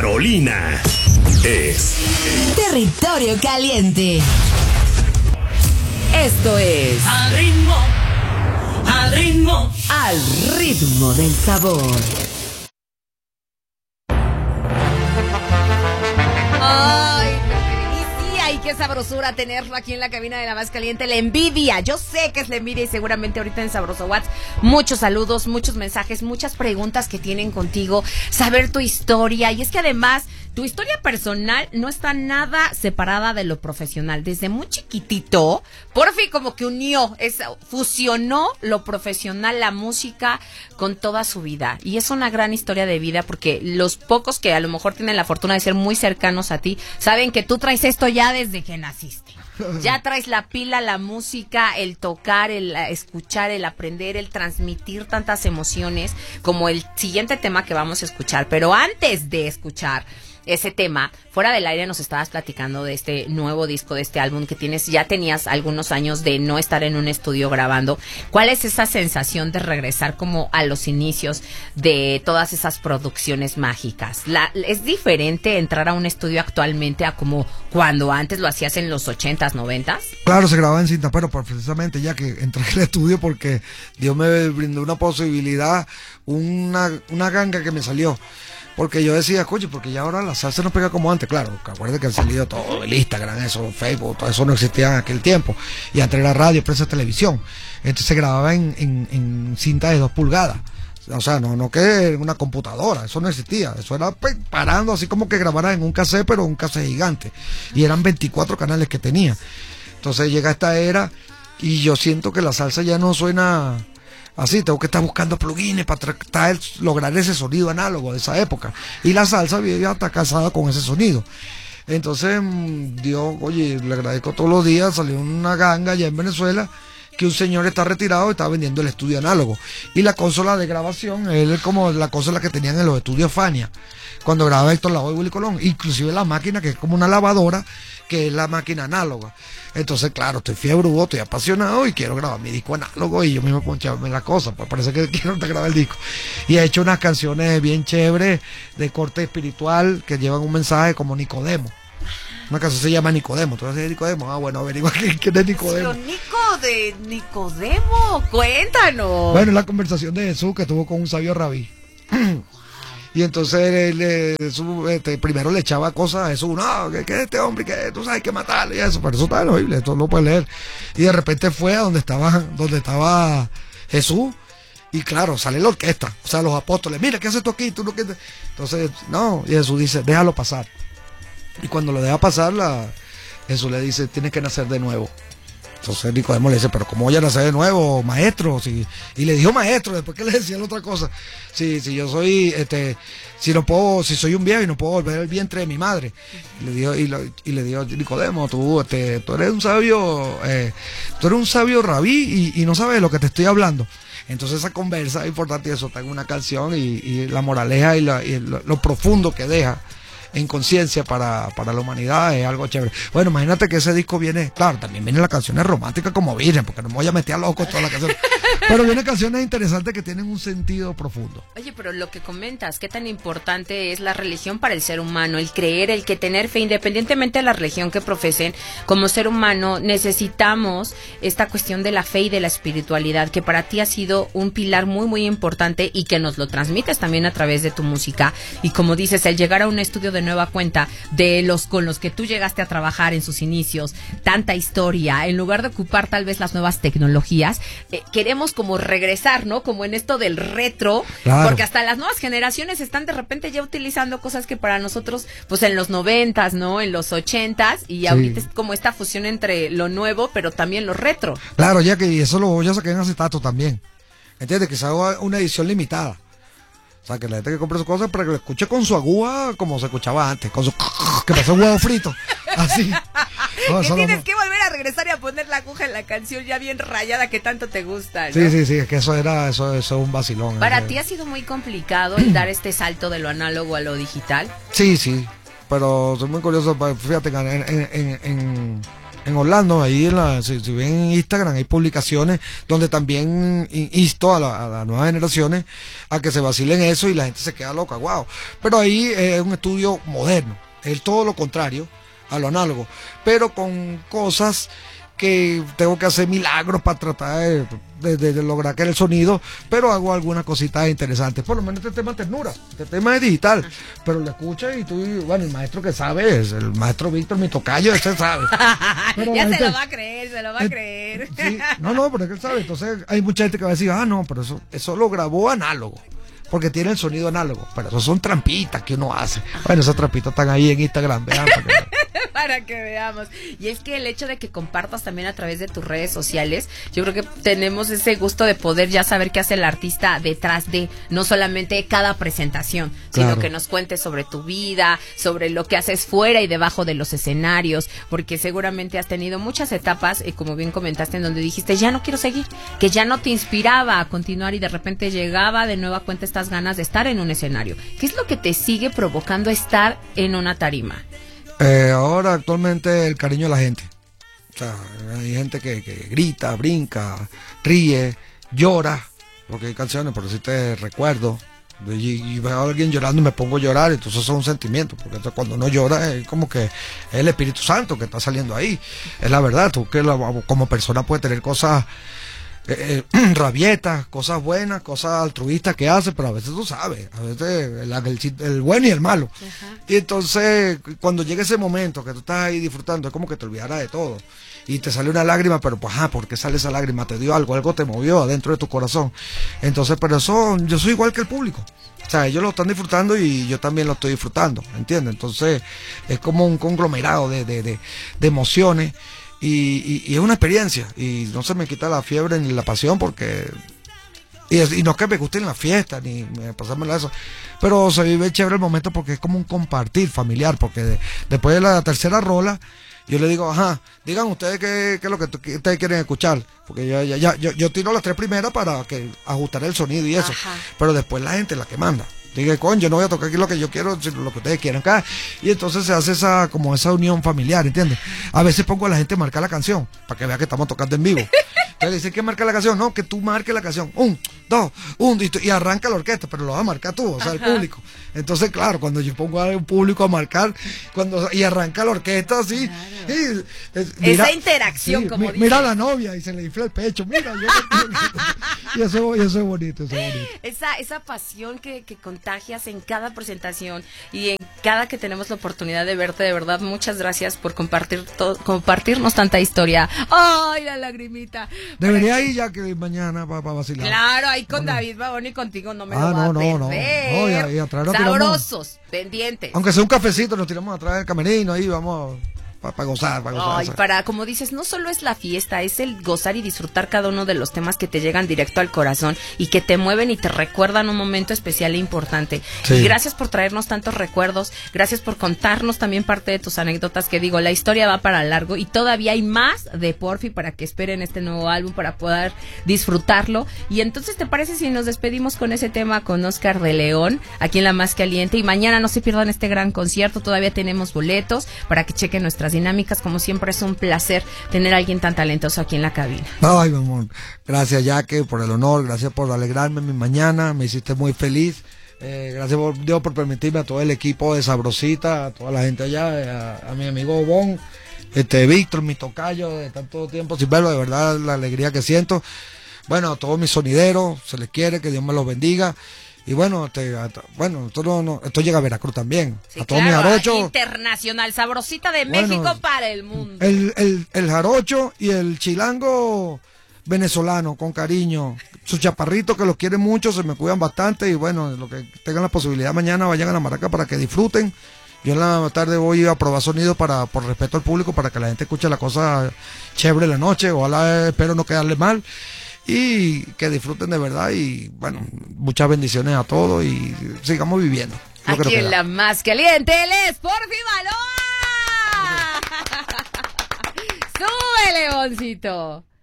Carolina es Territorio Caliente. Esto es Al ritmo, al ritmo, Al ritmo del sabor. Ay, y qué sabrosura tenerlo aquí en la cabina de La Más Caliente. La envidia, yo sé que es la envidia y seguramente ahorita en Sabroso Whats muchos saludos, muchos mensajes, muchas preguntas que tienen contigo, saber tu historia. Y es que además tu historia personal no está nada separada de lo profesional. Desde muy chiquitito, Porfi como que fusionó lo profesional, la música, con toda su vida. Y es una gran historia de vida porque los pocos que a lo mejor tienen la fortuna de ser muy cercanos a ti, saben que tú traes esto ya desde que naciste. Ya traes la pila, la música, el tocar, el escuchar, el aprender, el transmitir tantas emociones como el siguiente tema que vamos a escuchar. Pero antes de escuchar ese tema, fuera del aire nos estabas platicando de este nuevo disco, de este álbum que ya tenías algunos años de no estar en un estudio grabando. ¿Cuál es esa sensación de regresar como a los inicios de todas esas producciones mágicas? ¿Es diferente entrar a un estudio actualmente a como cuando antes lo hacías en los 80s, 90s? Claro, se grababa en cinta, pero precisamente ya que entré al estudio porque Dios me brindó una posibilidad, una ganga que me salió. Porque yo decía, coño, porque ya ahora la salsa no pega como antes. Claro, acuérdate que han salido todo el Instagram, eso, Facebook, todo eso no existía en aquel tiempo. Y antes era radio, prensa, televisión. Entonces se grababa en cinta de 2 pulgadas. O sea, no que en una computadora, eso no existía. Eso era parando, así como que grabara en un cassette, pero un cassette gigante. Y eran 24 canales que tenía. Entonces llega esta era y yo siento que la salsa ya no suena así. Tengo que estar buscando plugins para lograr ese sonido análogo de esa época. Y la salsa ya está casada con ese sonido. Entonces, Dios, oye, le agradezco todos los días. Salió una ganga allá en Venezuela que un señor está retirado y está vendiendo el estudio análogo. Y la consola de grabación es como la consola que tenían en los estudios Fania, cuando grababa Héctor Lavoe y Willy Colón. Inclusive la máquina, que es como una lavadora, que es la máquina análoga. Entonces, claro, estoy fiebre, estoy apasionado y quiero grabar mi disco análogo y yo mismo poncharme la cosa, pues parece que quiero grabar el disco. Y he hecho unas canciones bien chéveres de corte espiritual que llevan un mensaje como Nicodemo. Una canción se llama Nicodemo. ¿Tú vas a decir Nicodemo? Bueno, averigua quién es Nicodemo. Pero Nicodemo, cuéntanos. Bueno, la conversación de Jesús que tuvo con un sabio rabí. Y entonces primero le echaba cosas a Jesús, no, que este hombre, que tú sabes que matarlo y eso, pero eso está en la Biblia, esto lo puedes leer. Y de repente fue a donde estaba Jesús, y claro, sale la orquesta, o sea, los apóstoles, mira, ¿qué haces tú aquí? Tú no quieres. Entonces, no, y Jesús dice, déjalo pasar. Y cuando lo deja pasar, Jesús le dice, tienes que nacer de nuevo. Entonces Nicodemo le dice, pero ¿cómo voy a nacer de nuevo, maestro? Y le dijo maestro, después que le decía la otra cosa. Si yo soy, si soy un viejo y no puedo volver al vientre de mi madre. Y le dijo Nicodemo, tú eres un sabio rabí y no sabes de lo que te estoy hablando. Entonces esa conversa es importante y eso está en una canción y la moraleja y lo profundo que deja en conciencia para la humanidad es algo chévere. Bueno, imagínate que ese disco viene, claro, también vienen las canciones románticas como Virgen, porque no me voy a meter a loco todas las canciones, pero vienen canciones interesantes que tienen un sentido profundo. Oye, pero lo que comentas, qué tan importante es la religión para el ser humano, el creer, el que tener fe, independientemente de la religión que profesen, como ser humano necesitamos esta cuestión de la fe y de la espiritualidad, que para ti ha sido un pilar muy, muy importante y que nos lo transmites también a través de tu música. Y como dices, el llegar a un estudio de nueva cuenta de los con los que tú llegaste a trabajar en sus inicios, tanta historia, en lugar de ocupar tal vez las nuevas tecnologías, queremos como regresar, ¿no? Como en esto del retro, claro. Porque hasta las nuevas generaciones están de repente ya utilizando cosas que para nosotros, pues en los 90s, ¿no? En los 80s, y ahorita es como esta fusión entre lo nuevo, pero también lo retro. Claro, ya que eso lo voy a sacar en acetato también. ¿Entiendes? Que se haga una edición limitada. O sea, que la gente que compre sus cosas para que lo escuche con su aguja como se escuchaba antes, con su que pasó un huevo frito, así. No, que tienes que volver a regresar y a poner la aguja en la canción ya bien rayada que tanto te gusta, ¿no? Sí, es que eso es un vacilón. ¿Para ti ha sido muy complicado el dar este salto de lo análogo a lo digital? Sí, pero soy muy curioso, fíjate, Orlando, ahí si ven en Instagram hay publicaciones donde también insto a las nuevas generaciones a que se vacilen eso y la gente se queda loca, wow. Pero ahí es un estudio moderno, es todo lo contrario a lo análogo, pero con cosas que tengo que hacer milagros para tratar de lograr que el sonido, pero hago algunas cositas interesantes. Por lo menos este tema es ternura, este tema es digital, pero lo escuchas y tú, bueno, el maestro que sabe es el maestro Víctor, mi tocayo, ese sabe. Pero ya se lo va a creer, se lo va a creer. Sí, no, pero es que él sabe. Entonces hay mucha gente que va a decir, no, pero eso lo grabó análogo, porque tiene el sonido análogo, pero eso son trampitas que uno hace. Bueno, esas trampitas están ahí en Instagram, vean, para que veamos. Y es que el hecho de que compartas también a través de tus redes sociales, yo creo que tenemos ese gusto de poder ya saber qué hace el artista detrás de, no solamente cada presentación, claro, sino que nos cuentes sobre tu vida, sobre lo que haces fuera y debajo de los escenarios, porque seguramente has tenido muchas etapas, como bien comentaste, en donde dijiste, ya no quiero seguir, que ya no te inspiraba a continuar y de repente llegaba de nueva cuenta estas ganas de estar en un escenario. ¿Qué es lo que te sigue provocando estar en una tarima? Ahora actualmente el cariño de la gente. O sea, hay gente que grita, brinca, ríe, llora, porque hay canciones, por si te recuerdo, y veo a alguien llorando y me pongo a llorar, entonces eso es un sentimiento, porque entonces cuando uno llora es como que es el Espíritu Santo que está saliendo ahí, es la verdad. Tú que como persona puedes tener cosas rabietas, cosas buenas, cosas altruistas que hace, pero a veces tú sabes, a veces el bueno y el malo. Ajá. Y entonces cuando llega ese momento que tú estás ahí disfrutando, es como que te olvidaras de todo y te sale una lágrima, pero pues ¿por qué sale esa lágrima? Te dio algo te movió adentro de tu corazón. Entonces, pero eso, yo soy igual que el público, o sea, ellos lo están disfrutando y yo también lo estoy disfrutando, ¿entiendes? Entonces es como un conglomerado de emociones. Y es una experiencia y no se me quita la fiebre ni la pasión porque y no es que me gusten las fiestas ni pasármela eso, pero se vive chévere el momento porque es como un compartir familiar, porque después de la tercera rola yo le digo, digan ustedes qué es lo que ustedes quieren escuchar, porque yo tiro las tres primeras para que ajustar el sonido y eso. Ajá. Pero después la gente es la que manda. Dije, yo no voy a tocar aquí lo que yo quiero, sino lo que ustedes quieran acá. Y entonces se hace esa unión familiar, ¿entiendes? A veces pongo a la gente a marcar la canción, para que vea que estamos tocando en vivo. Entonces dicen que marca la canción, no, que tú marques la canción, 1, 2, 1, y arranca la orquesta, pero lo vas a marcar tú, o sea, el público. Entonces, claro, cuando yo pongo a un público a marcar, y arranca la orquesta así, claro. Esa interacción, sí, como dice. Mira a la novia y se le infla el pecho, mira, y eso es bonito, Esa pasión que contagias en cada presentación y en cada que tenemos la oportunidad de verte, de verdad, muchas gracias por compartirnos tanta historia. ¡Ay, la lagrimita! Debería ir ya que mañana para vacilar. Claro, ahí con David Babón y contigo no me lo va a perder. No, y atrás nos sabrosos, tiramos, pendientes. Aunque sea un cafecito, nos tiramos atrás del camerino, ahí vamos para gozar. Ay, como dices, no solo es la fiesta, es el gozar y disfrutar cada uno de los temas que te llegan directo al corazón y que te mueven y te recuerdan un momento especial e importante. Sí. Y gracias por traernos tantos recuerdos, gracias por contarnos también parte de tus anécdotas, que digo, la historia va para largo y todavía hay más de Porfi para que esperen este nuevo álbum para poder disfrutarlo. Y entonces, ¿te parece si nos despedimos con ese tema con Oscar de León, aquí en La Más Caliente? Y mañana no se pierdan este gran concierto, todavía tenemos boletos para que chequen nuestras dinámicas. Como siempre es un placer tener a alguien tan talentoso aquí en la cabina. Ay, mi amor, gracias Jackie por el honor, gracias por alegrarme mi mañana, me hiciste muy feliz. Gracias Dios por permitirme, a todo el equipo de Sabrosita, a toda la gente allá, a mi amigo Bon, Víctor, mi tocayo de tanto tiempo sin verlo, de verdad la alegría que siento. Bueno, a todos mis sonideros, se les quiere, que Dios me los bendiga. Y bueno, esto llega a Veracruz también. Sí, a todos claro, mis jarochos. Internacional, Sabrosita de México para el mundo. El jarocho y el chilango venezolano, con cariño. Sus chaparritos que los quieren mucho, se me cuidan bastante. Y bueno, lo que tengan la posibilidad mañana, vayan a la Maraca para que disfruten. Yo en la tarde voy a probar sonido por respeto al público, para que la gente escuche la cosa chévere la noche. Ojalá, espero no quedarle mal. Y que disfruten de verdad y bueno, muchas bendiciones a todos y sigamos viviendo. Aquí en La Más Caliente, él es Porfi Baloa. ¡Sube, Leoncito!